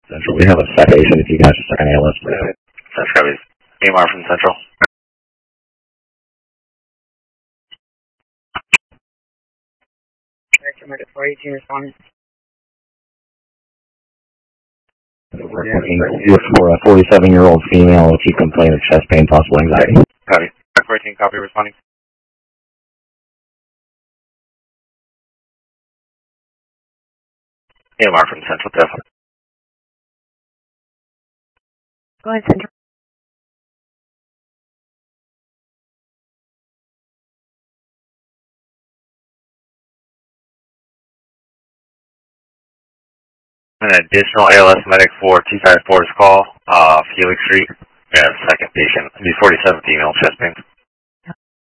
Central. We have a second patient if you guys are second ALS. That's got to be EMR from Central. Director 418 responding. You're for a 47-year-old female with acute complaint of chest pain, possible anxiety. Copy. 418, copy, responding. EMR from Central, definitely. Go ahead, Central. An additional ALS medic for 254's call, Felix Street. Yeah, second patient. It'll be 47 female chest pain.